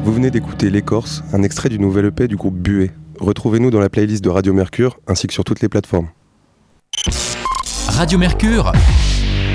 Vous venez d'écouter L'Écorce, un extrait du nouvel EP du groupe Buée. Retrouvez-nous dans la playlist de Radio Mercure ainsi que sur toutes les plateformes. Radio Mercure,